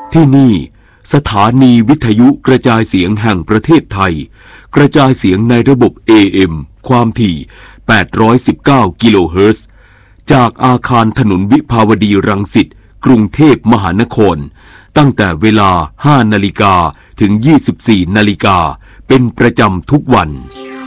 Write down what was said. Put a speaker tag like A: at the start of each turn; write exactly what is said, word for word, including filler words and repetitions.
A: ที่นี่สถานีวิทยุกระจายเสียงแห่งประเทศไทยกระจายเสียงในระบบ เอ เอ็ม ความถี่แปดร้อยสิบเก้ากิโลเฮิรตซ์จากอาคารถนนวิภาวดีรังสิตกรุงเทพมหานครตั้งแต่เวลา ห้านาฬิกาถึง ยี่สิบสี่นาฬิกาเป็นประจำทุกวัน